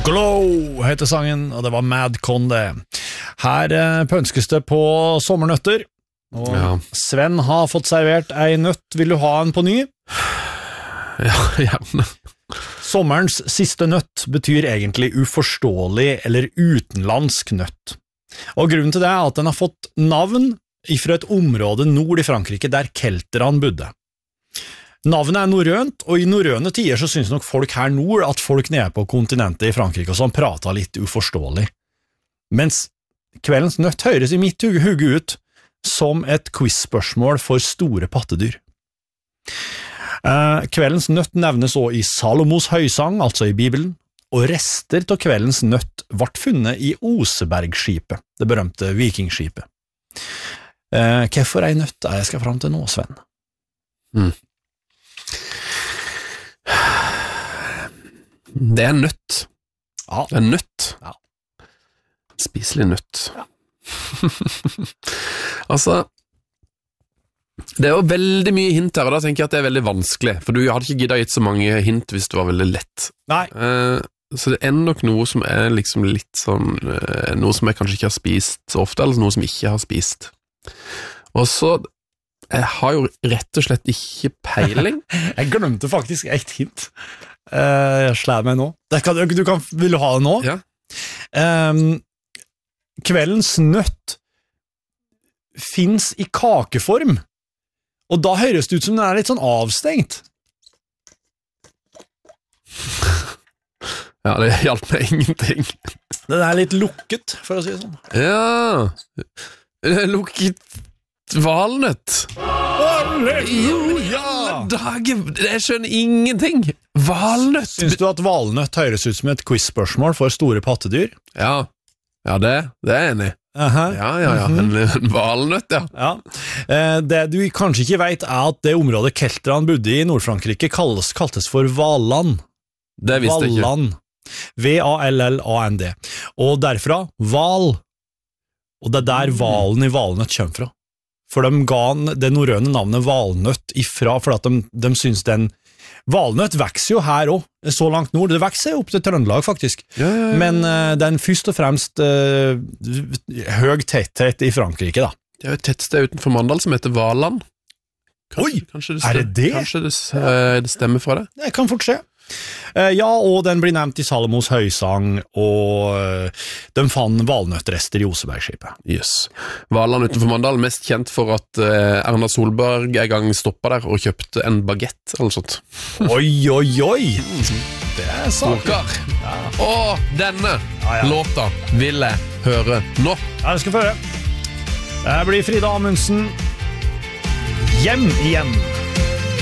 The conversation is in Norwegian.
Glow heter sangen, og det var Madcon det. Her pønskes det på sommernøtter, og Sven har fått servert ei nøtt. Vil du ha en på ny? Ja, gjerne. Sommerens siste nøtt betyr egentlig uforståelig eller utenlandsk nøtt. Og grunnen til det at den har fått navn fra et område nord i Frankrike der kelterne bodde. Navnet norrønt, og i norrøne tider så synes nok folk her nord at folk nede på kontinentet i Frankrike som prater litt uforståelig. Mens kveldens nøtt høres i mitt hugge ut som et quiz-spørsmål for store pattedyr. Kveldens nøtt nevnes også i Salomos høysang, altså i Bibelen, og rester av kveldens nøtt ble funnet i Osebergskipet, det berømte vikingskipet. Hvorfor ei nøtt jeg skal fram til nå, Sven? Det er nøtt. Ja. Det er nøtt. Ja. Spiselig nøtt. Ja. Altså, det er jo veldig mye hint her, og da tenker jeg at det er veldig vanskelig, for du hadde ikke giddet gitt så mange hint hvis det var veldig lett. Nei. Så det er nok noe som er liksom litt sånn, noe som jeg kanskje ikke har spist så ofte, eller noe som jeg ikke har spist. Og så, jeg har jo rett og slett ikke peiling. Jeg glemte faktisk et hint. Jeg slår meg nå. Vil du ha det nå? Ja. Kveldens nøtt finnes i kakeform, og da høres det ut som den er litt sånn avstengt. Ja, det hjalp meg ingenting. Den er litt lukket, for å si det sånn. Ja, lukket valnøtt. Jeg skjønner ingenting. Valnøtt. Syns du at valnøtt høres ut som et quiz-spørsmål for store pattedyr? Ja, det er jeg enig i. Ja, en valnøtt, ja. Det du kanskje ikke vet er at det området kelterne bodde i Nord-Frankrike kaltes for Valland. Det visste jeg ikke. Valland. V-A-L-L-A-N-D. Og derfra val. Og det er der valen i valnøtt kommer fra. For de ga det norrøne navnet valnøtt ifra, for at de synes den valnøtt vekser jo her også, så langt nord. Det vekser jo opp til Trøndelag, faktisk. Ja. Men den først og fremst høy tetthet i Frankrike, da. Det er jo et tettsted utenfor Mandal som heter Valand. Kanskje er det det? Kanskje det stemmer fra det? Det kan fort skje. Ja, og den blir nevnt i Salomos høysang, og de fant valnøttrester i Osebergskipet. Yes. Valand utenfor Mandal, mest kjent for at Erna Solberg en gang stoppet der og kjøpte en baguette, eller sånt. Oi! Det er saker. Ja. Og denne låta vil jeg høre nå. Ja, det skal få høre. Det blir Frida Amundsen. Hjem igjen.